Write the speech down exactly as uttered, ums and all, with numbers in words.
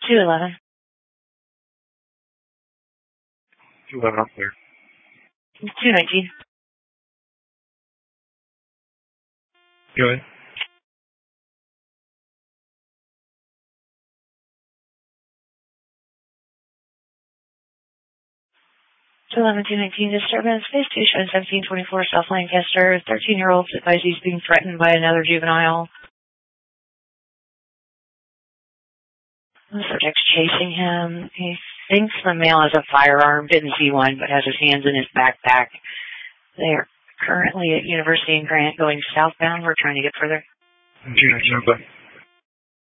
two eleven. two eleven, I'm clear. two nineteen. Go ahead. two eleven, two nineteen, disturbance, phase two, showing seventeen twenty-four, South Lancaster. thirteen-year-old advised he's being threatened by another juvenile. The subject's chasing him. He thinks the male has a firearm, didn't see one, but has his hands in his backpack. They are currently at University in Grant going southbound. We're trying to get further. two nineteen,